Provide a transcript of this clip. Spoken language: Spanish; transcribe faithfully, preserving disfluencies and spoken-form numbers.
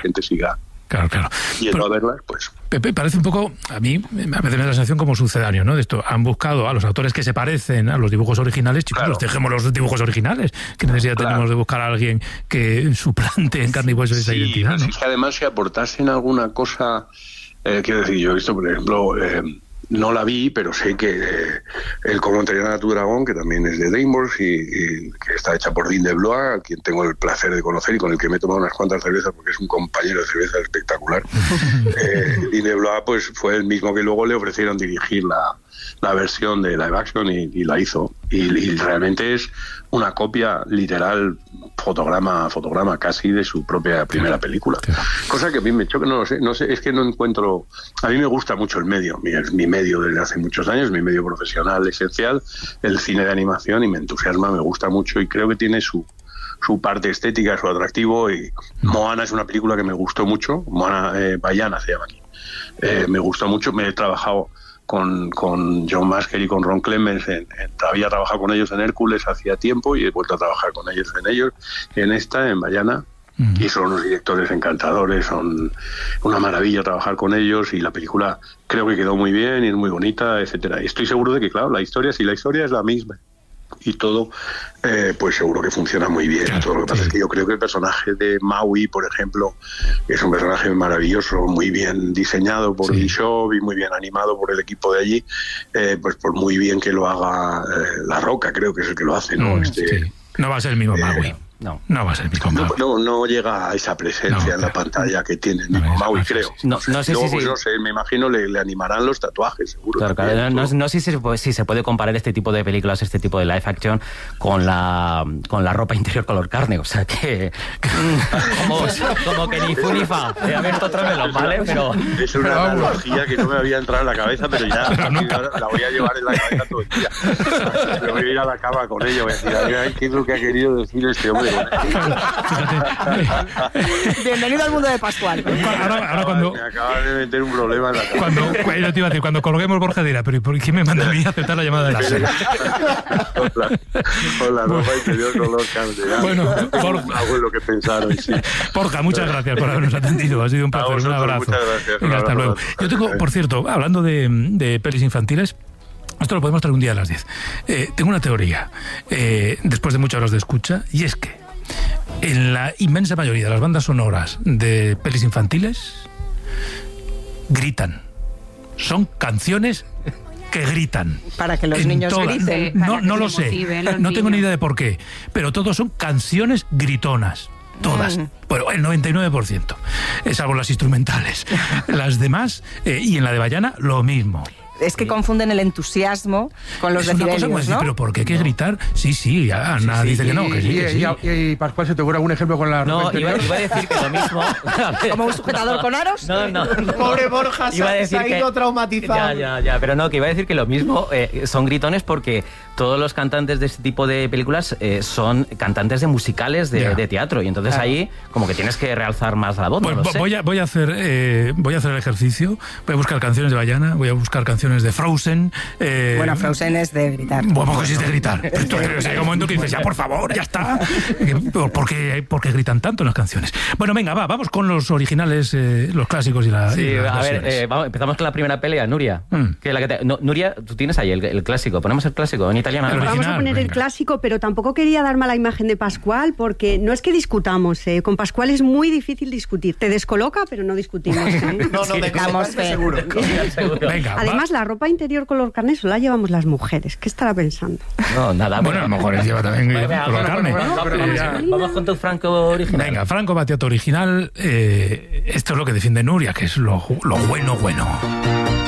gente siga Claro, claro. yendo Pero, a verlas, pues... Pepe, parece un poco, a mí, a veces me da la sensación como sucedáneo, ¿no? De esto, han buscado a los actores que se parecen a los dibujos originales, chicos, Claro. dejemos los dibujos originales. ¿Qué necesidad Claro. tenemos de buscar a alguien que suplante en carne y hueso esa Sí, identidad, pues ¿no? es que además si aportasen alguna cosa, eh, quiero decir, yo he visto, por ejemplo, eh, no la vi, pero sé que eh, el Cómo entrenar a tu dragón, que también es de DreamWorks y, y que está hecha por Dean DeBlois, a quien tengo el placer de conocer y con el que me he tomado unas cuantas cervezas porque es un compañero de cerveza espectacular. eh, Dean DeBlois pues fue el mismo que luego le ofrecieron dirigir la, la versión de live action y, y la hizo. Y, y realmente es una copia literal, fotograma a fotograma casi, de su propia primera película. Cosa que a mí me choca, no lo sé, no sé, es que no encuentro... A mí me gusta mucho el medio, mi, es mi medio desde hace muchos años, mi medio profesional esencial, el cine de animación, y me entusiasma, me gusta mucho y creo que tiene su su parte estética, su atractivo. Y Moana es una película que me gustó mucho, Moana, eh, Vaiana se llama aquí, eh, me gustó mucho, me he trabajado con, con John Masker y con Ron Clements, en, en, había trabajado con ellos en Hércules hacía tiempo y he vuelto a trabajar con ellos en ellos, en esta, en Vaiana. Mm. Y son unos directores encantadores, son una maravilla trabajar con ellos, y la película creo que quedó muy bien y es muy bonita, etcétera. Y estoy seguro de que, claro, la historia, si la historia es la misma y todo, eh, pues seguro que funciona muy bien. Claro, todo lo que pasa sí. es que yo creo que el personaje de Maui, por ejemplo, es un personaje maravilloso, muy bien diseñado por Bishop sí. y muy bien animado por el equipo de allí, eh, pues por muy bien que lo haga eh, La Roca, creo que es el que lo hace, ¿no? Mm, este, sí. No va a ser el mismo eh, Maui. No, no va a ser el mismo Maui. No, no, no llega a esa presencia no, en la pantalla que tiene el mismo no, Maui, no, creo. No, no sé Luego, si... Pues, sí. no sé, me imagino le, le animarán los tatuajes, seguro. Claro, claro, no, no, no sé si se, puede, si se puede comparar este tipo de películas, este tipo de live action, con la con la ropa interior color carne. O sea que... como, como que ni fu ni fa. He abierto otro melón, ¿vale? Pero... Es una pero, analogía que no me había entrado en la cabeza, pero ya pero nunca. La voy a llevar en la cabeza todo el día. Me voy a ir a la cama con ella, voy a decir, ay, ¿qué es lo que ha querido decir este hombre? Bienvenido al mundo de Pascual. Ahora, ahora cuando... Me acabas de meter un problema en la cabeza. Cuando, yo te iba a decir, cuando colguemos, Borja dirá, pero ¿por qué me manda a mí a aceptar la llamada de la serie? Hola, hola, ropa interior color carne. Bueno, Borja, hago lo que pensaron, sí. Borja, muchas gracias por habernos atendido. Ha sido un placer, un abrazo. Muchas gracias. Venga, hasta luego. Yo tengo, por cierto, hablando de, de pelis infantiles, esto lo podemos traer un día a las diez. Eh, tengo una teoría, eh, después de muchas horas de escucha, y es que en la inmensa mayoría de las bandas sonoras de pelis infantiles gritan. Son canciones que gritan. Para que los en niños todas. griten. Sí, no no lo sé. No niños. tengo ni idea de por qué. Pero todos son canciones gritonas. Todas. Mm. Bueno, el noventa y nueve por ciento. Salvo las instrumentales. Las demás, eh, y en la de Vaiana, lo mismo. Es que confunden el entusiasmo con los decibelios, ¿no? Decir, pero ¿por qué hay que gritar? Sí, sí, Ana sí, sí, dice y, que no, que sí, y, que sí. Y, y, y Pascual, ¿se te ocurre algún ejemplo con la No, iba, iba a decir que lo mismo... ¿Como un sujetador con aros? No, no. no. Pobre Borja, se, a se ha ido que, traumatizado. Ya, ya, ya, pero no, que iba a decir que lo mismo eh, son gritones porque todos los cantantes de este tipo de películas eh, son cantantes de musicales de, de teatro, y entonces claro. ahí como que tienes que realzar más la voz, pues, no lo sé. Voy a, voy a hacer eh, voy a hacer el ejercicio, voy a buscar canciones de Vaiana, voy a buscar canciones de Frozen. Eh, bueno, Frozen es de gritar. Bueno, pues es de gritar. Entonces, hay un momento que dices, ya, por favor, ya está. ¿Por qué, por qué gritan tanto en las canciones? Bueno, venga, va, vamos con los originales, eh, los clásicos y la. Sí, y a ver, eh, vamos, empezamos con la primera pelea, Nuria. Mm. Que la que te, no, Nuria, tú tienes ahí el, el clásico. Ponemos el clásico en italiano. El original, vamos a poner venga. el clásico, pero tampoco quería dar mala imagen de Pascual, porque no es que discutamos, ¿eh? Con Pascual es muy difícil discutir. Te descoloca, pero no discutimos. ¿eh? no, no, dejamos sí, seguro. seguro. Venga, además, va. la ropa interior color carne solo la llevamos las mujeres. ¿Qué estará pensando? No, nada. Bueno, a lo mejor lleva también bueno, color bueno, carne. Bueno, bueno, bueno, ya. Vamos con tu Franco original. Venga, Franco Battiato original. Eh, esto es lo que defiende Nuria, que es lo, lo bueno, bueno.